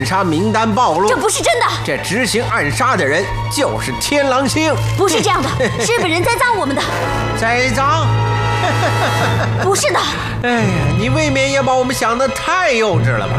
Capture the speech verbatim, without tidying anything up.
杀名单暴露， 这不是真的。 这执行暗杀的人就是天狼星。 不是这样的，日本人栽赃我们的。 栽赃？ 不是的。 哎呀，你未免也把我们想得太幼稚了吧？